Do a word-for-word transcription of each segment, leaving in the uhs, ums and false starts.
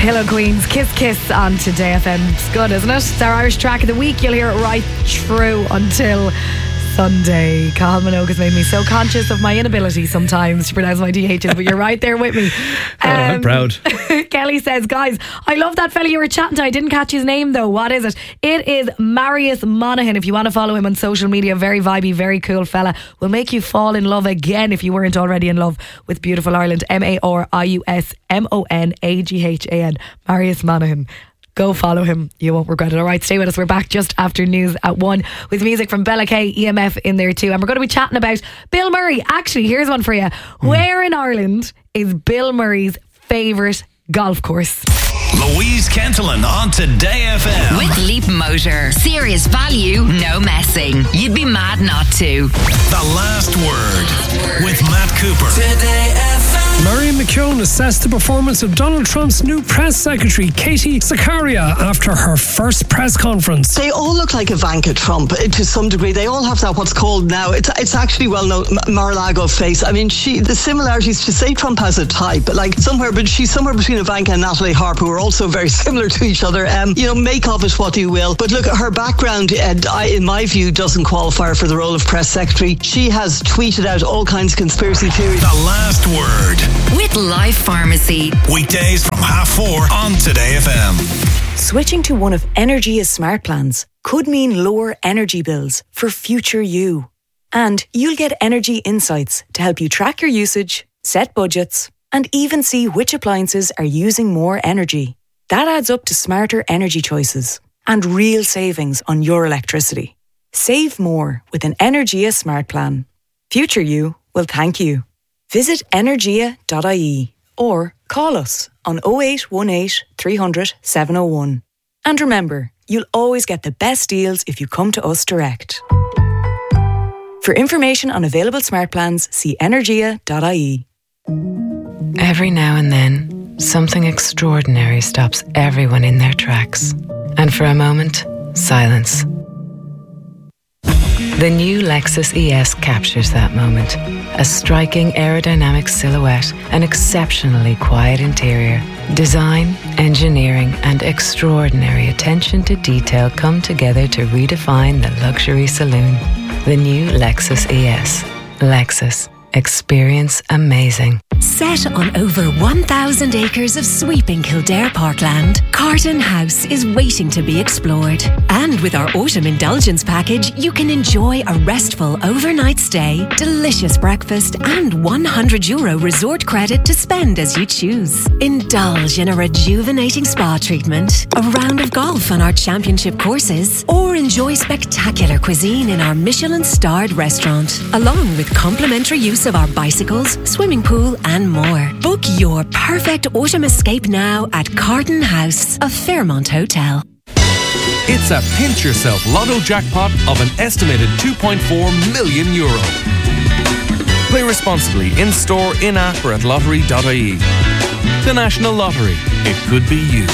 Pillow Queens, Kiss Kiss on Today F M. It's good, isn't it? It's our Irish track of the week. You'll hear it right through until Sunday. Cathal Minogue has made me so conscious of my inability sometimes to pronounce my D H's, but you're right there with me. Um, oh, I'm proud. Kelly says, guys, I love that fella you were chatting to. I didn't catch his name though. What is it? It is Marius Monaghan. If you want to follow him on social media, very vibey, very cool fella. Will make you fall in love again if you weren't already in love with beautiful Ireland. M A R I U S M O N A G H A N. Marius Monaghan. Go follow him. You won't regret it. All right, stay with us. We're back just after news at one with music from Bella K, E M F in there too. And we're going to be chatting about Bill Murray. Actually, here's one for you. Mm. Where in Ireland is Bill Murray's favourite golf course? Louise Kentelin on Today F M. With Leap Motor. Serious value, no messing. You'd be mad not to. The Last Word with Matt Cooper. Today F M. Murray McKeown assessed the performance of Donald Trump's new press secretary, Katie Zakaria, after her first press conference. They all look like Ivanka Trump to some degree. They all have that what's called now, it's it's actually well known, Mar-a-Lago face. I mean, she the similarities, to say Trump has a type, but like somewhere, but she's somewhere between Ivanka and Natalie Harp, who are also very similar to each other. Um, you know, make of it what you will. But look, her background, uh, I, in my view, doesn't qualify her for the role of press secretary. She has tweeted out all kinds of conspiracy theories. The Last Word. With Life Pharmacy. Weekdays from half four on Today F M. Switching to one of Energia's smart plans could mean lower energy bills for future you. And you'll get energy insights to help you track your usage, set budgets, and even see which appliances are using more energy. That adds up to smarter energy choices and real savings on your electricity. Save more with an Energia smart plan. Future you will thank you. Visit energia dot I E or call us on oh eight one eight, three hundred, seven oh one. And remember, you'll always get the best deals if you come to us direct. For information on available smart plans, see energia dot I E. Every now and then, something extraordinary stops everyone in their tracks. And for a moment, silence. The new Lexus E S captures that moment. A striking aerodynamic silhouette, an exceptionally quiet interior. Design, engineering, and extraordinary attention to detail come together to redefine the luxury saloon. The new Lexus E S. Lexus. Experience amazing. Set on over one thousand acres of sweeping Kildare parkland, Carton House is waiting to be explored. And with our autumn indulgence package, you can enjoy a restful overnight stay, delicious breakfast, and one hundred euro resort credit to spend as you choose. Indulge in a rejuvenating spa treatment, a round of golf on our championship courses, or enjoy spectacular cuisine in our Michelin-starred restaurant, along with complimentary use of our bicycles, swimming pool, and more. Book your perfect autumn escape now at Carton House, a Fairmont hotel. It's a pinch yourself lotto jackpot of an estimated two point four million euro. Play responsibly in store, in app, or at lottery dot I E. The National Lottery. It could be you.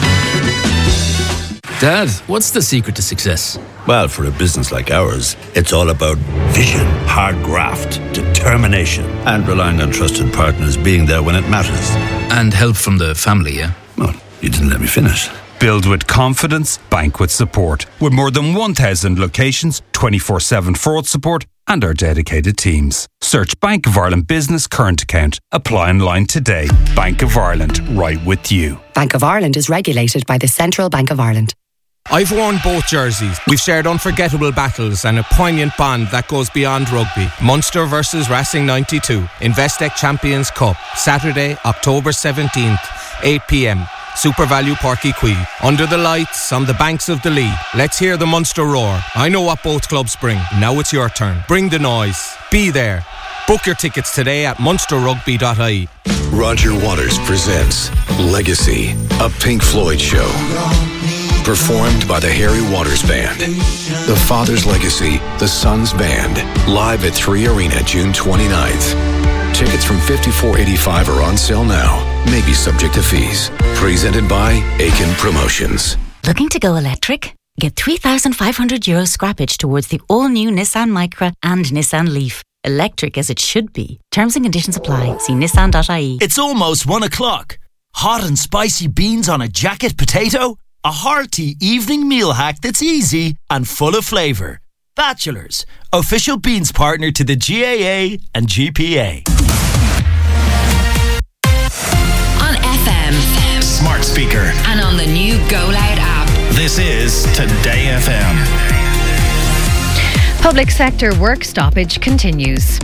Dad, what's the secret to success? Well, for a business like ours, it's all about vision, hard graft, determination, and relying on trusted partners being there when it matters. And help from the family, yeah? Well, you didn't let me finish. Build with confidence, bank with support. With more than one thousand locations, twenty-four seven fraud support, and our dedicated teams. Search Bank of Ireland Business Current Account. Apply online today. Bank of Ireland, right with you. Bank of Ireland is regulated by the Central Bank of Ireland. I've worn both jerseys. We've shared unforgettable battles and a poignant bond that goes beyond rugby. Munster versus Racing ninety-two. Investec Champions Cup. Saturday, October seventeenth, eight p.m. Super Value Páirc Uí Chaoimh. Under the lights, on the banks of the Lee. Let's hear the Munster roar. I know what both clubs bring. Now it's your turn. Bring the noise. Be there. Book your tickets today at munster rugby dot I E. Roger Waters presents Legacy, a Pink Floyd show. Performed by the Harry Waters Band. The Father's Legacy, the Son's Band. Live at three Arena, June twenty-ninth. Tickets from fifty-four eighty-five are on sale now. May be subject to fees. Presented by Aiken Promotions. Looking to go electric? Get three thousand five hundred euro scrappage towards the all-new Nissan Micra and Nissan Leaf. Electric as it should be. Terms and conditions apply. See nissan dot I E. It's almost one o'clock. Hot and spicy beans on a jacket potato? A hearty evening meal hack that's easy and full of flavour. Bachelors, official beans partner to the G A A and G P A. On F M, Smart speaker, and on the new Go Loud app. This is Today F M. Public sector work stoppage continues.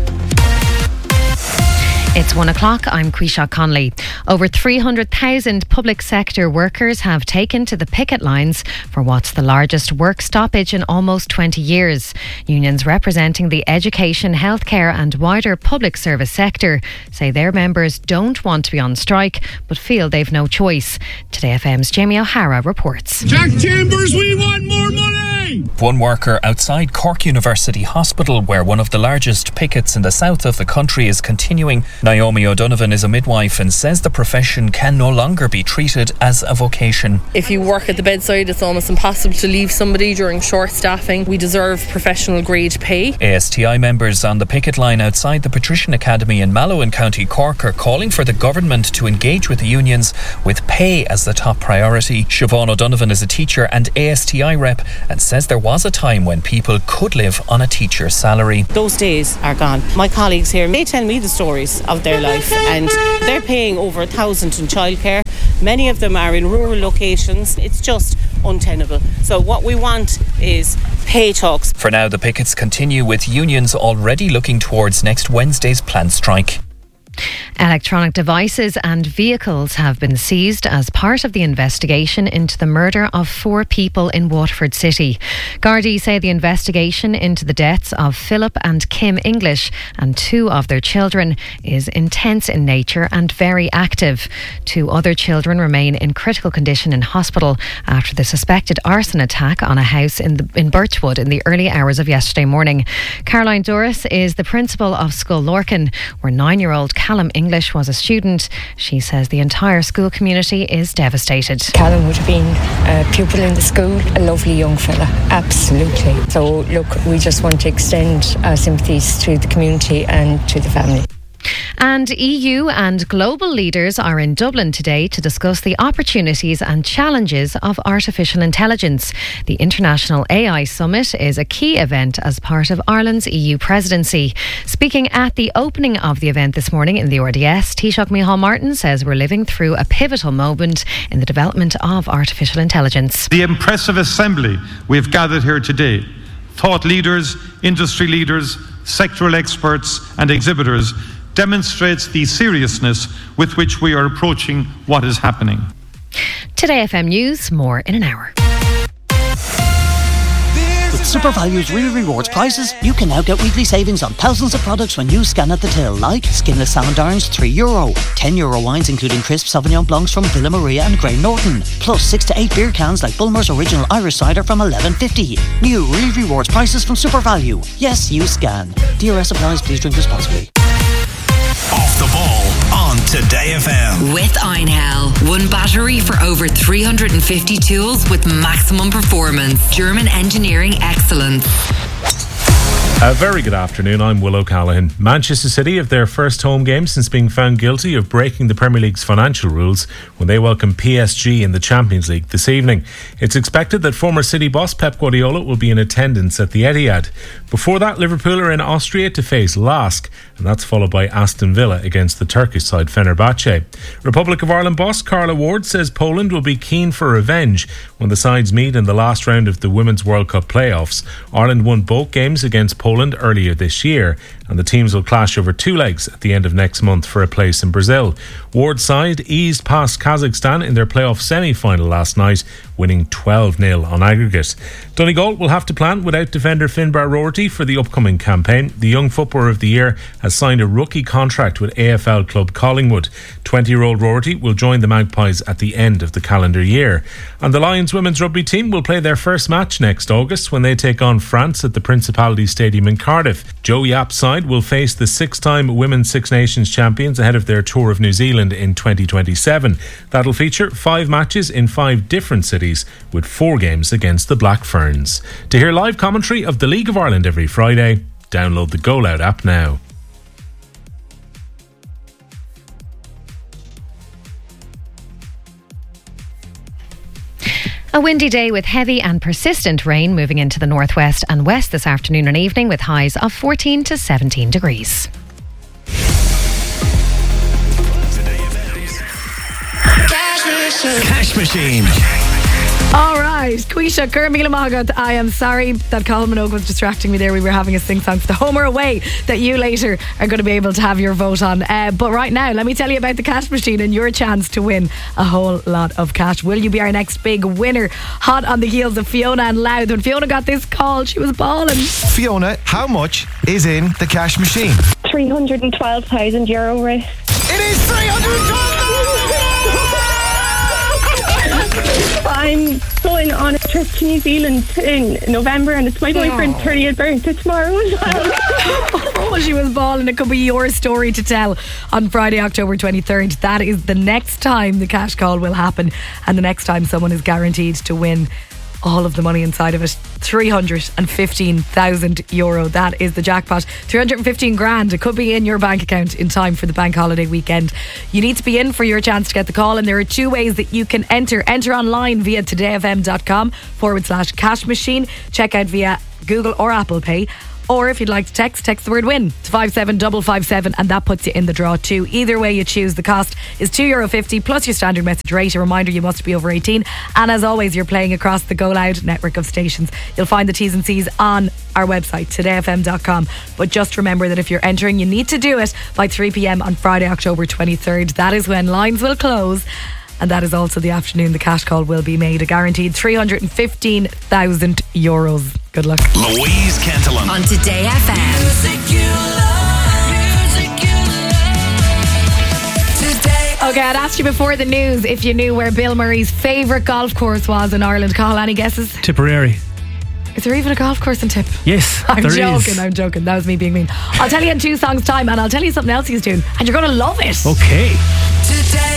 It's one o'clock. I'm Quisha Conley. Over three hundred thousand public sector workers have taken to the picket lines for what's the largest work stoppage in almost twenty years. Unions representing the education, healthcare and wider public service sector say their members don't want to be on strike but feel they've no choice. Today F M's Jamie O'Hara reports. Jack Chambers, we want more money! One worker outside Cork University Hospital, where one of the largest pickets in the south of the country is continuing. Naomi O'Donovan is a midwife and says the profession can no longer be treated as a vocation. If you work at the bedside, it's almost impossible to leave somebody during short staffing. We deserve professional grade pay. A S T I members on the picket line outside the Patrician Academy in Mallow in County Cork are calling for the government to engage with the unions with pay as the top priority. Siobhan O'Donovan is a teacher and A S T I rep and says there was a time when people could live on a teacher's salary. Those days are gone. My colleagues here, they tell me the stories of their life and they're paying over a thousand in childcare. Many of them are in rural locations. It's just untenable. So what we want is pay talks. For now, the pickets continue with unions already looking towards next Wednesday's planned strike. Electronic devices and vehicles have been seized as part of the investigation into the murder of four people in Waterford City. Gardaí say the investigation into the deaths of Philip and Kim English and two of their children is intense in nature and very active. Two other children remain in critical condition in hospital after the suspected arson attack on a house in, the, in Birchwood in the early hours of yesterday morning. Caroline Doris is the principal of Scoil Lorcan, where nine-year-old Callum English was a student. She says the entire school community is devastated. Callum would have been a pupil in the school, a lovely young fella, absolutely. So look, we just want to extend our sympathies to the community and to the family. And E U and global leaders are in Dublin today to discuss the opportunities and challenges of artificial intelligence. The International A I Summit is a key event as part of Ireland's E U presidency. Speaking at the opening of the event this morning in the R D S, Taoiseach Micheál Martin says we're living through a pivotal moment in the development of artificial intelligence. The impressive assembly we've gathered here today, thought leaders, industry leaders, sectoral experts and exhibitors, demonstrates the seriousness with which we are approaching what is happening. Today F M News, more in an hour. With Super Value's Real Rewards prices, you can now get weekly savings on thousands of products when you scan at the till, like skinless salmon darns, three euro, ten euro wines including crisp Sauvignon Blancs from Villa Maria and Grey Norton, plus six to eight beer cans like Bulmer's Original Irish Cider from eleven fifty. New Real Rewards prices from Super Value. Yes, you scan. D R S applies. Please drink responsibly. Off the ball on Today F M. With Einhell. One battery for over three hundred fifty tools with maximum performance. German engineering excellence. A very good afternoon, I'm Will O'Callaghan. Manchester City have their first home game since being found guilty of breaking the Premier League's financial rules when they welcome P S G in the Champions League this evening. It's expected that former City boss Pep Guardiola will be in attendance at the Etihad. Before that, Liverpool are in Austria to face Lask, and that's followed by Aston Villa against the Turkish side Fenerbahce. Republic of Ireland boss Carla Ward says Poland will be keen for revenge when the sides meet in the last round of the Women's World Cup playoffs. Ireland won both games against Poland earlier this year, and the teams will clash over two legs at the end of next month for a place in Brazil. Ward's side eased past Kazakhstan in their playoff semi-final last night, winning twelve nil on aggregate. Donegal will have to plan without defender Finbar Roherty for the upcoming campaign. The Young Footballer of the Year has signed a rookie contract with A F L club Collingwood. twenty-year-old Roherty will join the Magpies at the end of the calendar year. And the Lions women's rugby team will play their first match next August when they take on France at the Principality Stadium in Cardiff. Joe Yapp's side will face the six-time Women's Six Nations champions ahead of their tour of New Zealand in twenty twenty-seven. That'll feature five matches in five different cities with four games against the Black Ferns. To hear live commentary of the League of Ireland every Friday, download the Go Loud app now. A windy day with heavy and persistent rain moving into the northwest and west this afternoon and evening with highs of fourteen to seventeen degrees. Cash Machine. All right, Quisha, Kermigla Magat. I am sorry that Colin Minogue was distracting me there. We were having a sing-song for the home or away that you later are going to be able to have your vote on. Uh, but right now, let me tell you about the Cash Machine and your chance to win a whole lot of cash. Will you be our next big winner? Hot on the heels of Fiona and Louth. When Fiona got this call, she was bawling. Fiona, how much is in the Cash Machine? three hundred twelve thousand euro, right? It is three hundred twelve thousand! I'm going on a trip to New Zealand in November, and it's my boyfriend's thirtieth birthday tomorrow as well. Oh, she was bawling. It could be your story to tell on Friday, October twenty-third. That is the next time the cash call will happen, and the next time someone is guaranteed to win all of the money inside of it. three hundred fifteen thousand euro. That is the jackpot. three hundred fifteen grand. It could be in your bank account in time for the bank holiday weekend. You need to be in for your chance to get the call, and there are two ways that you can enter. Enter online via todayfm.com forward slash cash machine. Check out via Google or Apple Pay. Or if you'd like to text, text the word win to five seven five five seven, and that puts you in the draw too. Either way you choose, the cost is two euro fifty plus your standard message rate. A reminder, you must be over eighteen. And as always, you're playing across the Go Loud network of stations. You'll find the T's and C's on our website, today f m dot com. But just remember that if you're entering, you need to do it by three p.m. on Friday, October twenty-third. That is when lines will close. And that is also the afternoon the cash call will be made. A guaranteed three hundred fifteen thousand euros. Good luck. Louise Cantillon. On Today F M. Okay, I'd asked you before the news if you knew where Bill Murray's favourite golf course was in Ireland. Cathal, any guesses? Tipperary. Is there even a golf course in Tip? Yes, I'm there joking, is. I'm joking. That was me being mean. I'll tell you in two songs' time, and I'll tell you something else he's doing, and you're going to love it. Okay. Today